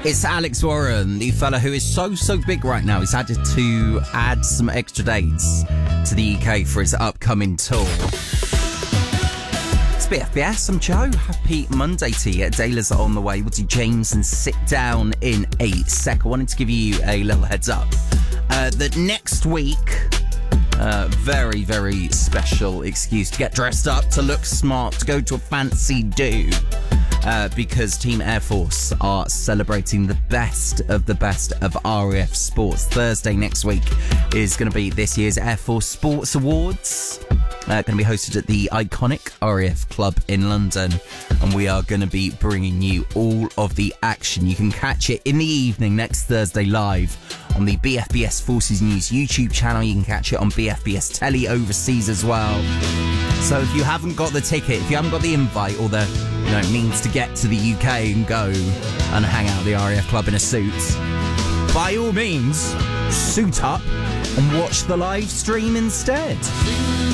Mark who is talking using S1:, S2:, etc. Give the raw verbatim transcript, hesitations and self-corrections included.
S1: It's Alex Warren, the fella who is so, so big right now. He's had to add some extra dates to the U K for his upcoming tour. It's B F B S, I'm Joe. Happy Monday to you. Dayla's on the way. We'll do James and sit down in a sec. I wanted to give you a little heads up uh, that next week, uh, very, very special excuse to get dressed up, to look smart, to go to a fancy do. Uh, because Team Air Force are celebrating the best of the best of R A F Sports. Thursday next week is going to be this year's Air Force Sports Awards. Uh, going to be hosted at the iconic R A F Club in London. And we are going to be bringing you all of the action. You can catch it in the evening next Thursday live on the B F B S Forces News YouTube channel. You can catch it on B F B S Telly overseas as well. So if you haven't got the ticket, if you haven't got the invite or the you know, means to get to the U K and go and hang out at the R A F Club in a suit, by all means, suit up and watch the live stream instead.